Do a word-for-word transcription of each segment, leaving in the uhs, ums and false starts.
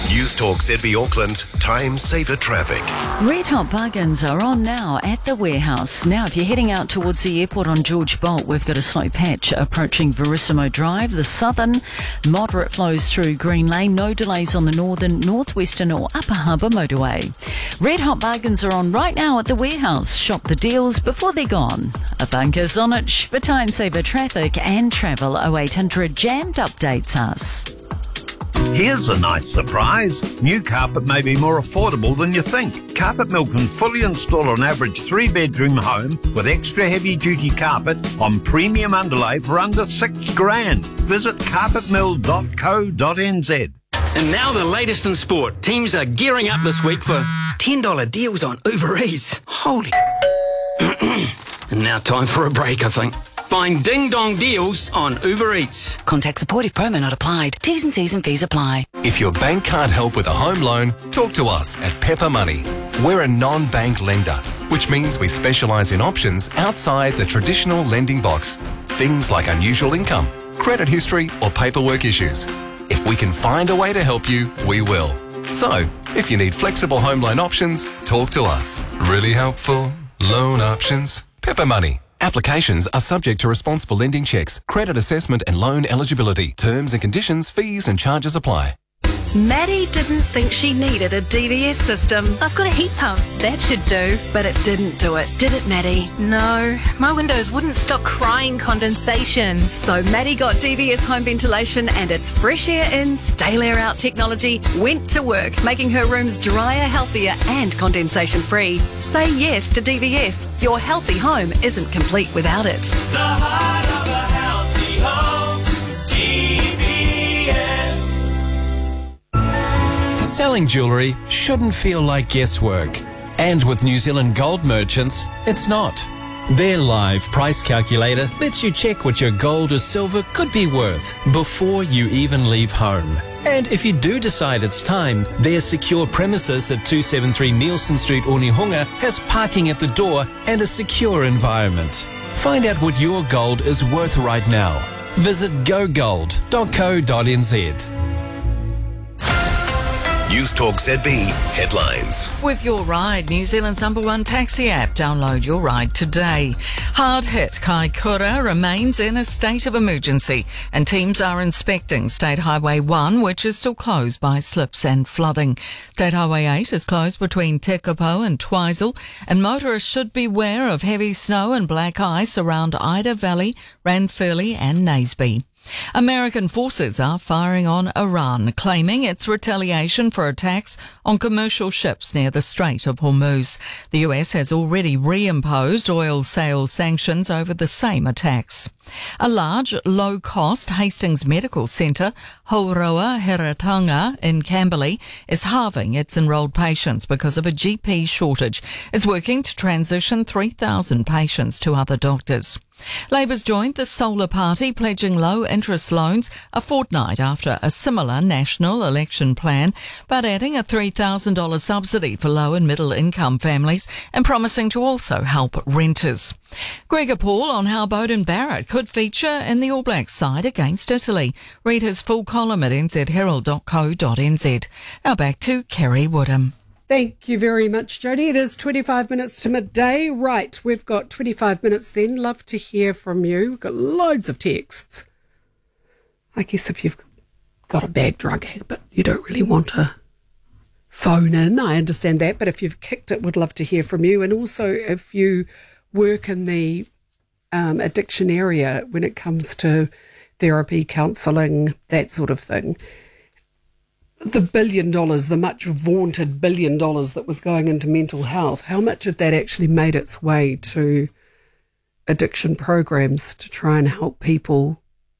News Talk Z B Auckland, time saver traffic. Red hot bargains are on now at the warehouse. Now, if you're heading out towards the airport on George Bolt, we've got a slow patch approaching Verissimo Drive. The southern, moderate flows through Green Lane. No delays on the northern, northwestern or upper harbour motorway. Red hot bargains are on right now at the warehouse. Shop the deals before they're gone. A bunker's on it for time saver traffic and travel. oh eight hundred Jammed updates us. Here's a nice surprise. New carpet may be more affordable than you think. Carpet Mill can fully install an average three-bedroom home with extra heavy-duty carpet on premium underlay for under six grand. Visit carpet mill dot co dot n z. And now the latest in sport. Teams are gearing up this week for ten dollar deals on Uber Eats. Holy... And now time for a break, I think. Find ding-dong deals on Uber Eats. Contact supportive promo not applied. T's and C's and fees apply. If your bank can't help with a home loan, talk to us at Pepper Money. We're a non-bank lender, which means we specialise in options outside the traditional lending box. Things like unusual income, credit history or paperwork issues. If we can find a way to help you, we will. So, if you need flexible home loan options, talk to us. Really helpful loan options. Pepper Money. Applications are subject to responsible lending checks, credit assessment and loan eligibility. Terms and conditions, fees and charges apply. Maddie didn't think she needed a D V S system. I've got a heat pump. That should do. But it didn't do it, did it, Maddie? No, my windows wouldn't stop crying condensation. So Maddie got D V S home ventilation and its fresh air in, stale air out technology went to work, making her rooms drier, healthier and condensation free. Say yes to D V S. Your healthy home isn't complete without it. The heart of a healthy home, D V S. Selling jewellery shouldn't feel like guesswork. And with New Zealand Gold Merchants, it's not. Their live price calculator lets you check what your gold or silver could be worth before you even leave home. And if you do decide it's time, their secure premises at two seventy-three Nielsen Street, Onehunga has parking at the door and a secure environment. Find out what your gold is worth right now. Visit go gold dot co dot n z. News Talk Z B headlines. With Your Ride, New Zealand's number one taxi app. Download Your Ride today. Hard hit Kaikoura remains in a state of emergency and teams are inspecting State Highway one, which is still closed by slips and flooding. State Highway eight is closed between Tekapo and Twizel, and motorists should beware of heavy snow and black ice around Ida Valley, Ranfurly and Naseby. American forces are firing on Iran, claiming it's retaliation for attacks on commercial ships near the Strait of Hormuz. The U S has already reimposed oil sales sanctions over the same attacks. A large, low-cost Hastings Medical Centre, Hauroa Heratanga in Camberley, is halving its enrolled patients because of a G P shortage. It's working to transition three thousand patients to other doctors. Labour's joined the Solar Party, pledging low-interest loans a fortnight after a similar national election plan, but adding a three thousand dollars subsidy for low and middle-income families and promising to also help renters. Gregor Paul on how Beauden Barrett could feature in the All Blacks side against Italy. Read his full column at n z herald dot co dot n z. Now back to Kerry Woodham. Thank you very much, Jodie. It is twenty-five minutes to midday. Right, we've got twenty-five minutes then. Love to hear from you. We've got loads of texts. I guess if you've got a bad drug habit, you don't really want to phone in. I understand that. But if you've kicked it, would love to hear from you. And also if you work in the um, addiction area when it comes to therapy, counselling, that sort of thing. The billion dollars, the much vaunted billion dollars that was going into mental health, how much of that actually made its way to addiction programs to try and help people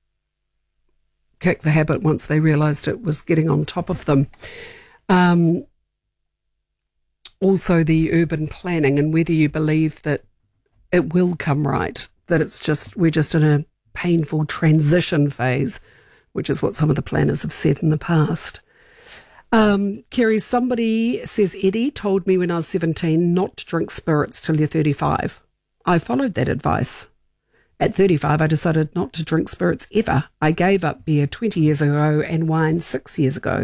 kick the habit once they realised it was getting on top of them? Um, also the urban planning and whether you believe that it will come right, that it's just, we're just in a painful transition phase, which is what some of the planners have said in the past. Um, Kerry, somebody says, Eddie told me when I was seventeen not to drink spirits till you're thirty-five. I followed that advice. At thirty-five, I decided not to drink spirits ever. I gave up beer twenty years ago and wine six years ago.